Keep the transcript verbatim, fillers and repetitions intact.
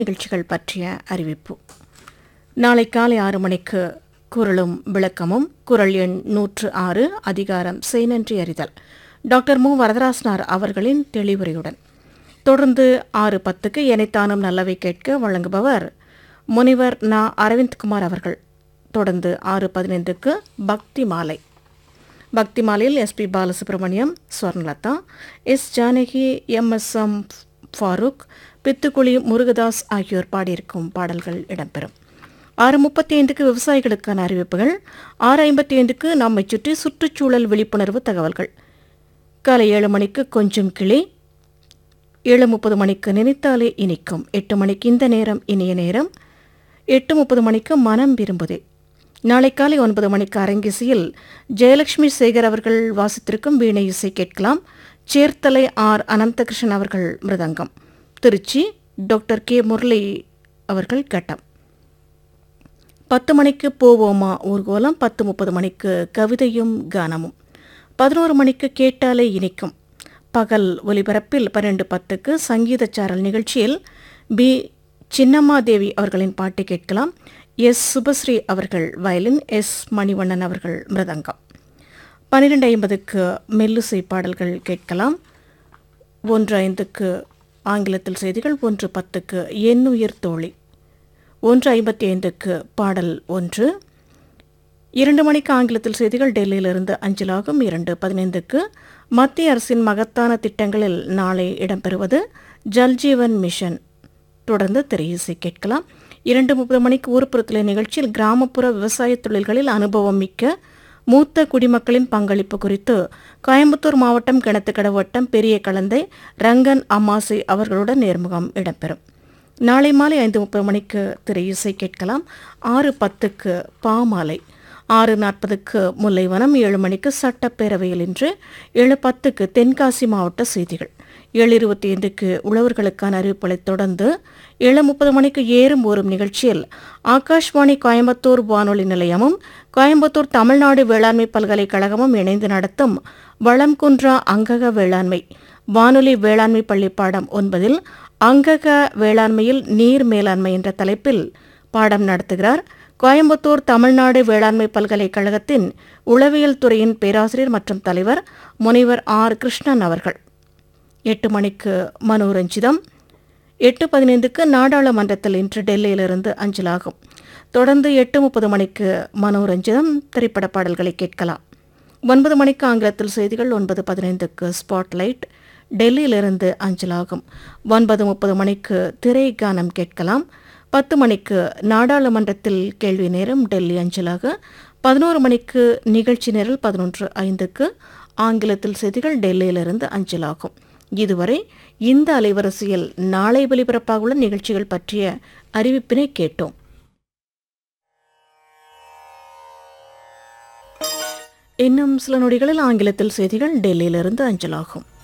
நிகழ்ச்சிகள் பற்றிய அறிவிப்பு. நாளை காலை ஆறு மணிக்கு குரலும் விளக்கமும், குரல் எண் நூற்று ஆறு, அதிகாரம் செய்நன்றி அறிதல், டாக்டர் மு வரதராசனார் அவர்களின் தெளிவுரையுடன். தொடர்ந்து ஆறு பத்துக்கு எனைத்தானும் நல்லவை கேட்க வழங்குபவர் முனிவர் நா அரவிந்த்குமார் அவர்கள். தொடர்ந்து ஆறு பதினைந்துக்கு பக்தி மாலை. பக்தி மாலையில் S B Balasubramaniam, Swarnalatha, S Janaki, M S M Farooq, Pithukuli Murugadoss ஆகியோர் பாடியிருக்கும் பாடல்கள் இடம்பெறும். ஆறு முப்பத்தி ஐந்துக்கு விவசாயிகளுக்கான அறிவிப்புகள், ஆறு ஐம்பத்தி ஐந்துக்கு நம்மை சுற்றி சுற்றுச்சூழல் விழிப்புணர்வு தகவல்கள், காலை ஏழு மணிக்கு கொஞ்சம் கிளி, ஏழு முப்பது மணிக்கு நினைத்தாலே இனிக்கும், எட்டு மணிக்கு இந்த நேரம் இனிய நேரம், எட்டு முப்பது மணிக்கு மனம் விரும்புதே. நாளை காலை ஒன்பது மணிக்கு அரங்கிசையில் ஜெயலட்சுமி சேகர் அவர்கள் வாசித்திருக்கும் வீணை இசை கேட்கலாம். சேர்த்தலை ஆர் அனந்தகிருஷ்ணன் அவர்கள் மிருதங்கம், திருச்சி டாக்டர் கே முரளி அவர்கள் கட்டம். பத்து மணிக்கு போவோமா ஊர்கோலம், பத்து முப்பது மணிக்கு கவிதையும் கானமும், பதினோரு மணிக்கு கேட்டாலே இனிக்கும். பகல் ஒலிபரப்பில் பன்னெண்டு பத்துக்கு சங்கீதச்சாரல் நிகழ்ச்சியில் பி சின்னம்மாதேவி அவர்களின் பாட்டு கேட்கலாம். எஸ் சுபஸ்ரீ அவர்கள் வயலின், எஸ் மணிவண்ணன் அவர்கள் மிருதங்கம். பன்னிரெண்டு ஐம்பதுக்கு மெல்லுசை பாடல்கள் கேட்கலாம். ஒன்று ஐந்துக்கு ஆங்கிலத்தில் செய்திகள், ஒன்று பத்துக்கு எண்ணுயிர் தோழி, ஒன்று ஐம்பத்தி ஐந்துக்கு பாடல் ஒன்று, இரண்டு மணிக்கு ஆங்கிலத்தில் செய்திகள் டெல்லியிலிருந்து அஞ்சலாகும். இரண்டு பதினைந்துக்கு மத்திய அரசின் மகத்தான திட்டங்களில் நாளை இடம்பெறுவது ஜல்ஜீவன் மிஷன். தொடர்ந்து திரையிசை கேட்கலாம். இரண்டு முப்பது மணிக்கு ஊர்ப்புறத்திலே நிகழ்ச்சியில் கிராமப்புற விவசாய தொழில்களில் அனுபவம் மிக்க மூத்த குடிமக்களின் பங்களிப்பு குறித்து கோயம்புத்தூர் மாவட்டம் கிணத்துக்கடவு வட்டம் பெரிய கலந்தை ரங்கன் அம்மாசி அவர்களுடன் நேர்முகம் இடம்பெறும். நாளை மாலை ஐந்து முப்பது மணிக்கு திரை இசை கேட்கலாம். ஆறு பத்துக்கு பாமாலை, ஆறு நாற்பதுக்கு முல்லைவனம், ஏழு மணிக்கு சட்டப்பேரவையில் இன்று, ஏழு பத்துக்கு தென்காசி மாவட்ட செய்திகள், ஏழு இருபத்தி ஐந்துக்கு உழவர்களுக்கான அறிவிப்புகளை தொடர்ந்து ஏழு முப்பது மணிக்கு ஏறும் ஊறும் நிகழ்ச்சியில் ஆகாஷ்வாணி கோயம்புத்தூர் வானொலி நிலையமும் கோயம்புத்தூர் தமிழ்நாடு வேளாண்மை பல்கலைக்கழகமும் இணைந்து நடத்தும் வளம் குன்றா அங்கக வேளாண்மை வானொலி வேளாண்மை பள்ளி பாடம் ஒன்பதில் அங்கக வேளாண்மையில் நீர் மேலாண்மை என்ற தலைப்பில் பாடம் நடத்துகிறார் கோயம்புத்தூர் தமிழ்நாடு வேளாண்மை பல்கலைக்கழகத்தின் உளவியல் துறையின் பேராசிரியர் மற்றும் தலைவர் முனைவர் ஆர் கிருஷ்ணன் அவர்கள். எட்டு மணிக்கு மனோரஞ்சிதம், எட்டு பதினைந்துக்கு நாடாளுமன்றத்தில் இன்று டெல்லியிலிருந்து அஞ்சலாகும். தொடர்ந்து எட்டு முப்பது மணிக்கு மனோரஞ்சிதம் திரைப்பட பாடல்களை கேட்கலாம். ஒன்பது மணிக்கு ஆங்கிலத்தில் செய்திகள், ஒன்பது பதினைந்துக்கு ஸ்பாட்லைட் டெல்லியிலிருந்து அஞ்சலாகும். ஒன்பது முப்பது மணிக்கு திரை கானம் கேட்கலாம். பத்து மணிக்கு நாடாளுமன்றத்தில் கேள்வி நேரம் டெல்லி அஞ்சலாக. பதினோரு மணிக்கு நிகழ்ச்சி நேரல், பதினொன்று ஐந்துக்கு ஆங்கிலத்தில் செய்திகள் டெல்லியிலிருந்து அஞ்சலாகும். இதுவரை இந்த அலைவரிசையில் நாளை ஒலிபரப்பாகுள்ள நிகழ்ச்சிகள் பற்றிய அறிவிப்பினை கேட்டோம். இன்னும் சில நொடிகளில் ஆங்கிலத்தில் செய்திகள் டெல்லியிலிருந்து அஞ்சலாகும்.